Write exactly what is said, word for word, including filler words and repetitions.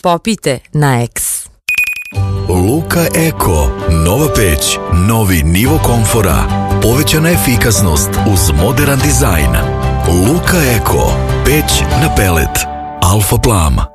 popijte na X. Luka Eko, nova peć, novi nivo komfora, povećana efikasnost uz modern dizajn. Luka Eko, peć na pelet, Alfa Plam.